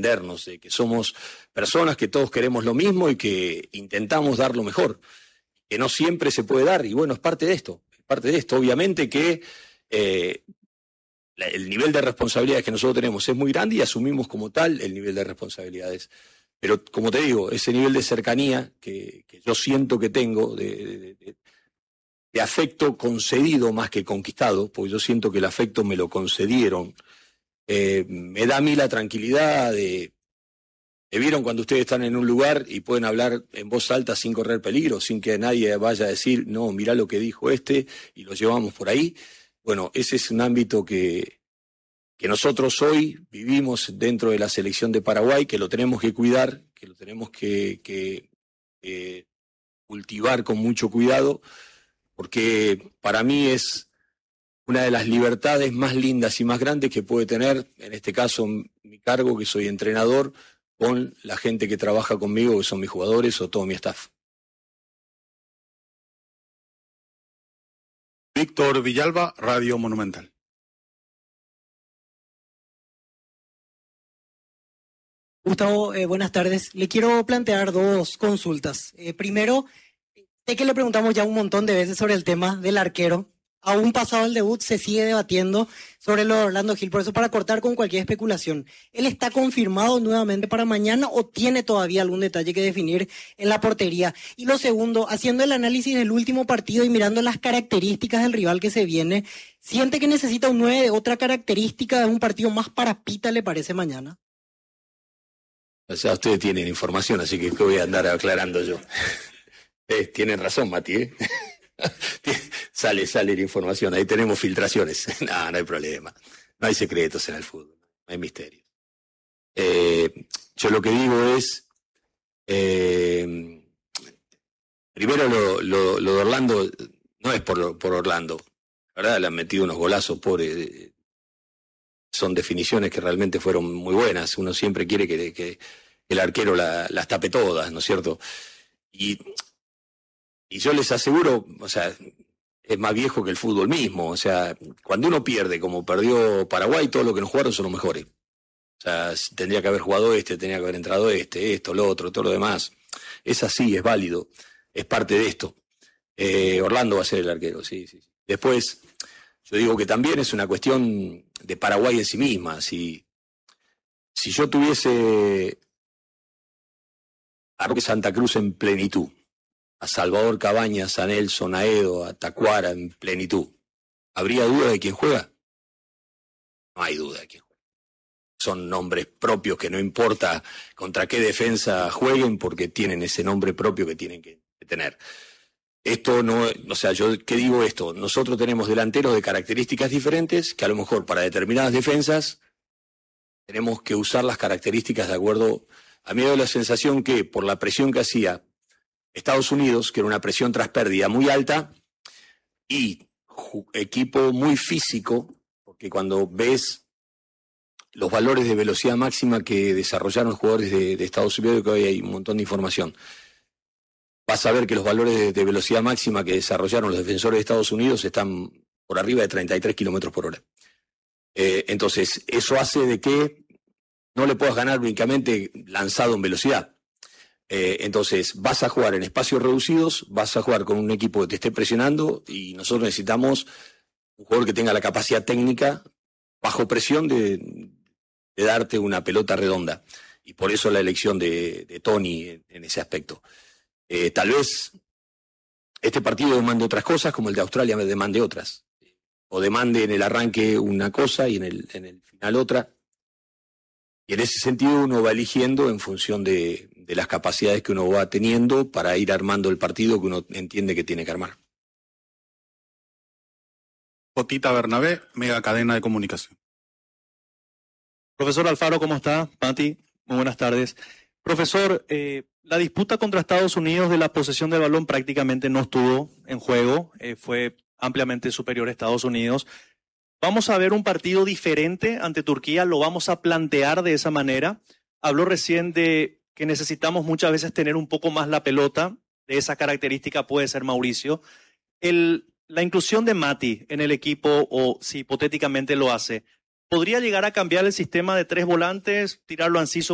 entendernos, de que somos personas que todos queremos lo mismo y que intentamos dar lo mejor, que no siempre se puede dar, y bueno, es parte de esto, obviamente que el nivel de responsabilidades que nosotros tenemos es muy grande y asumimos como tal el nivel de responsabilidades. Pero, como te digo, ese nivel de cercanía que yo siento que tengo, de afecto concedido más que conquistado, porque yo siento que el afecto me lo concedieron, me da a mí la tranquilidad de... ¿Vieron cuando ustedes están en un lugar y pueden hablar en voz alta sin correr peligro, sin que nadie vaya a decir, no, mirá lo que dijo este, y lo llevamos por ahí? Bueno, ese es un ámbito que nosotros hoy vivimos dentro de la selección de Paraguay, que lo tenemos que cuidar, que lo tenemos que cultivar con mucho cuidado, porque para mí es una de las libertades más lindas y más grandes que puede tener, en este caso mi cargo, que soy entrenador, con la gente que trabaja conmigo, que son mis jugadores o todo mi staff. Víctor Villalba, Radio Monumental. Gustavo, buenas tardes. Le quiero plantear dos consultas. Primero, sé que le preguntamos ya un montón de veces sobre el tema del arquero. Aún pasado el debut se sigue debatiendo sobre lo de Orlando Gil, por eso para cortar con cualquier especulación. ¿Él está confirmado nuevamente para mañana o tiene todavía algún detalle que definir en la portería? Y lo segundo, haciendo el análisis del último partido y mirando las características del rival que se viene, ¿siente que necesita un 9 de otra característica de un partido más para Pita, le parece, mañana? O sea, ustedes tienen información, así que voy a andar aclarando yo. Tienen razón, Mati, ¿eh? Sale la información, ahí tenemos filtraciones. No hay problema. No hay secretos en el fútbol, no hay misterios. Yo lo que digo es, primero lo de Orlando, no es por Orlando. La verdad, le han metido unos golazos pobres. Son definiciones que realmente fueron muy buenas. Uno siempre quiere que el arquero las tape todas, ¿no es cierto? Y yo les aseguro, o sea, es más viejo que el fútbol mismo. O sea, cuando uno pierde, como perdió Paraguay, todo lo que nos jugaron son los mejores. O sea, tendría que haber jugado tendría que haber entrado esto, lo otro, todo lo demás. Es así, es válido, es parte de esto. Orlando va a ser el arquero, sí. Después, yo digo que también es una cuestión de Paraguay en sí misma. Si yo tuviese a Roque Santa Cruz en plenitud, a Salvador Cabañas, a Nelson, a Edo, a Tacuara en plenitud, ¿habría duda de quién juega? No hay duda de quién juega. Son nombres propios que no importa contra qué defensa jueguen, porque tienen ese nombre propio que tienen que tener. Esto no, o sea, yo ¿qué digo esto? Nosotros tenemos delanteros de características diferentes que a lo mejor para determinadas defensas tenemos que usar las características de acuerdo. A mí me da la sensación que por la presión que hacía Estados Unidos, que era una presión tras pérdida muy alta, y equipo muy físico, porque cuando ves los valores de velocidad máxima que desarrollaron los jugadores de Estados Unidos, que hoy hay un montón de información, vas a ver que los valores de velocidad máxima que desarrollaron los defensores de Estados Unidos están por arriba de 33 kilómetros por hora. Entonces, eso hace de que no le puedas ganar únicamente lanzado en velocidad. Entonces, vas a jugar en espacios reducidos, vas a jugar con un equipo que te esté presionando y nosotros necesitamos un jugador que tenga la capacidad técnica, bajo presión, de darte una pelota redonda. Y por eso la elección de Tony en ese aspecto. Tal vez este partido demande otras cosas, como el de Australia me demande otras. O demande en el arranque una cosa y en el final otra. Y en ese sentido uno va eligiendo en función de las capacidades que uno va teniendo para ir armando el partido que uno entiende que tiene que armar. Cotita Bernabé, Mega Cadena de Comunicación. Profesor Alfaro, ¿cómo está? Mati, muy buenas tardes. Profesor, la disputa contra Estados Unidos de la posesión del balón prácticamente no estuvo en juego, fue ampliamente superior a Estados Unidos. ¿Vamos a ver un partido diferente ante Turquía? ¿Lo vamos a plantear de esa manera? Habló recién de que necesitamos muchas veces tener un poco más la pelota, de esa característica puede ser Mauricio. La inclusión de Mati en el equipo, o si hipotéticamente lo hace, ¿podría llegar a cambiar el sistema de 3 volantes, tirarlo a Enciso